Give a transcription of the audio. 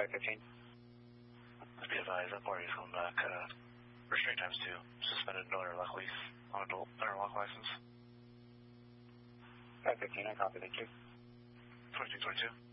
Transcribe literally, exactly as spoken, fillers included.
five fifteen. Let's be advised, that party is coming back. Uh, restraint times two. Suspended no interlock lease on adult interlock license. five fifteen, I copy, thank you. twenty-two twenty-two.